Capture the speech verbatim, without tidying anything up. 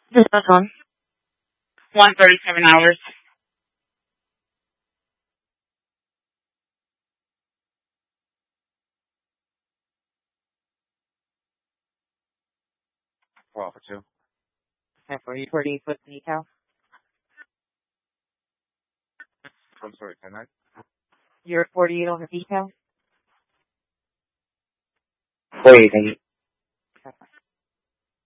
This is on. One thirty-seven hours. Twelve for two. Okay, for you, forty foot detail. I'm sorry, can I? You're forty-eight on the detail. Wait,